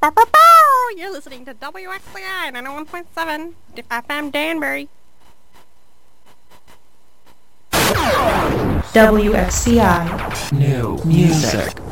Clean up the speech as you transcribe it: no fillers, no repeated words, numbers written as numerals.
You're listening to WXCI 91.7 FM Danbury. WXCI. New music.